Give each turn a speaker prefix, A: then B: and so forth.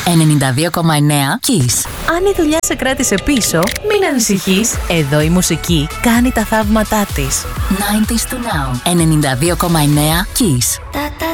A: Kiss. Αν η δουλειά σε κράτησε πίσω, μην ανησυχείς. Εδώ η μουσική κάνει τα θαύματά της. 90s to now. 92,9 Kiss.